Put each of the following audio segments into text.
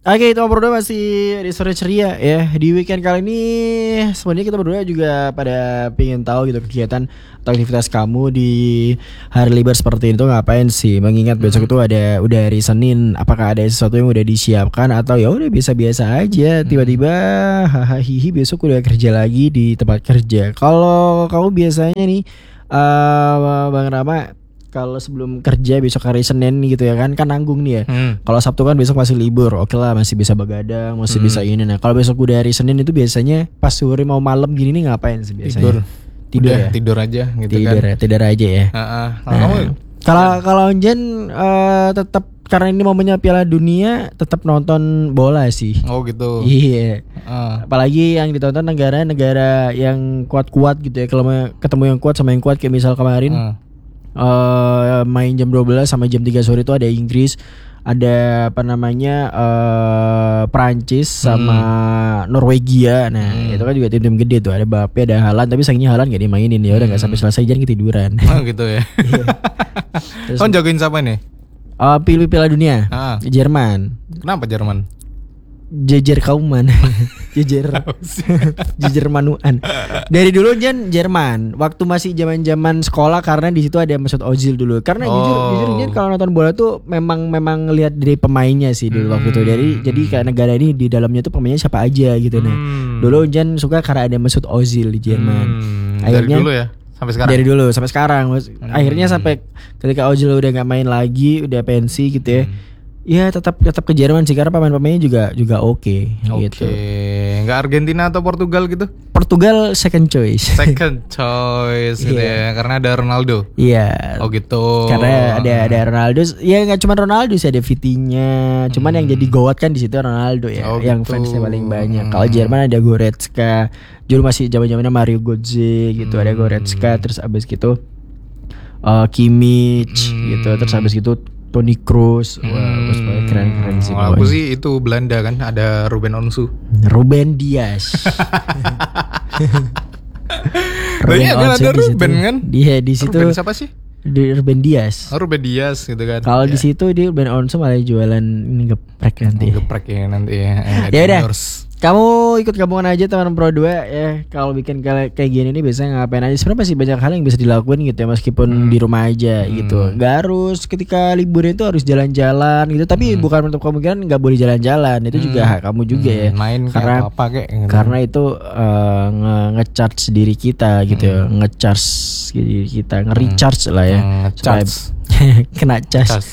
Oke, itu berdua masih di sore ceria ya. Di weekend kali ini sebenarnya kita berdua juga pada pengen tahu gitu kegiatan atau aktivitas kamu di hari libur seperti itu ngapain sih? Mengingat besok itu udah hari Senin, apakah ada sesuatu yang udah disiapkan atau ya udah biasa-biasa aja? Tiba-tiba hahaha hihi besok udah kerja lagi di tempat kerja. Kalau kamu biasanya nih Bang Rama, kalau sebelum kerja besok hari Senin gitu ya kan nanggung nih ya. Kalau Sabtu kan besok masih libur, oke lah masih bisa begadang, masih bisa ini. Nah kalau besok udah hari Senin itu biasanya pas sore mau malam gini nih ngapain sih biasanya? Tidur ya? Tidur aja gitu Tidur aja ya. Kalau Onjen tetap karena ini momennya Piala Dunia tetap nonton bola sih. Oh gitu. Iya. Apalagi yang ditonton negara-negara yang kuat-kuat gitu ya. Kalau ketemu yang kuat sama yang kuat kayak misal kemarin. Main jam 12 sampai jam 3 sore itu ada Inggris, ada apa namanya Prancis sama Norwegia. Nah itu kan juga tim-tim gede tuh, ada Mbappe, ada Haaland, tapi sayangnya Haaland gak dimainin ya udah nggak sampai selesai jangan ketiduran. Oh gitu ya. Terus jagoin siapa nih? Pilih Piala Dunia Jerman. Kenapa Jerman? Jejer kauman. Jejer manuan. Dari dulu Jerman. Waktu masih zaman sekolah karena di situ ada Mesut Ozil dulu. Karena jujur kalau nonton bola tuh memang lihat dari pemainnya sih dulu waktu itu. Jadi kayak negara ini di dalamnya tuh pemainnya siapa aja gitu. Nah dulu Jan suka karena ada Mesut Ozil di Jerman. Akhirnya dari dulu ya sampai sekarang. Dari dulu sampai sekarang. Akhirnya sampai ketika Ozil udah nggak main lagi, udah pensi gitu ya. Ya tetap ke Jerman sih karena pemain-pemainnya juga oke. Gitu. Nggak Argentina atau Portugal gitu? Portugal second choice. Gitu ya karena ada Ronaldo. Iya. Oh gitu. Karena ada Ronaldo. Ya nggak cuma Ronaldo sih, ada Vitinha. Cuman yang jadi goat kan di situ Ronaldo ya. Yang fansnya paling banyak. Kalau Jerman ada Goretzka. Dulu masih zaman-zamannya Mario Götze gitu. Ada Goretzka. Terus abis gitu Kimmich gitu. Terus abis gitu Toni Kroos. Wah, keren sih. Aku sih itu Belanda kan, ada Ruben Onsu. Ruben Dias. Banyak kan ada Ruben kan? Dia di situ. Ruben siapa sih? Ruben Dias. Ruben Dias gitu kan. Kalau di situ dia Ruben Onsu malah jualan ini geprek nanti. Geprek ya nanti ya. Ya udah. Kamu ikut gabungan aja teman Pro 2 ya. Kalau bikin kayak gini nih biasanya ngapain aja. Sebenarnya masih banyak hal yang bisa dilakuin gitu ya meskipun di rumah aja gitu. Gak harus ketika liburan itu harus jalan-jalan gitu. Tapi bukan untuk kemungkinan gak boleh jalan-jalan. Itu juga hak kamu juga ya. Main karena apa kayak gitu. Karena itu nge-charge diri kita gitu ya. Nge-charge diri kita, nge-recharge lah ya. Kena cas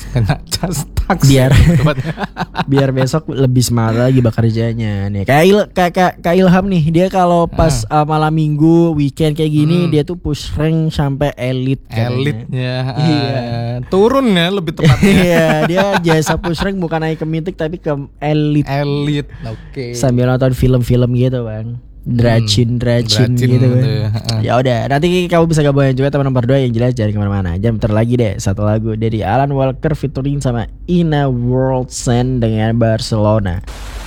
biar besok lebih semangat lagi bekerjanya nih. Kayak Ilham nih, dia kalau pas malam minggu weekend kayak gini dia tuh push rank sampai elite elitnya. Iya. Turun ya lebih tepatnya. Iya, dia jasa push rank bukan naik ke mythic tapi ke elite. Oke. Sambil nonton film-film gitu, Bang. Dracin gitu kan. Ya udah, nanti kamu bisa gabungin juga teman nomor 2 yang jelas jangan kemana-mana. Jam bentar lagi deh satu lagu dari Alan Walker featuring sama Ina Worldsen dengan Barcelona.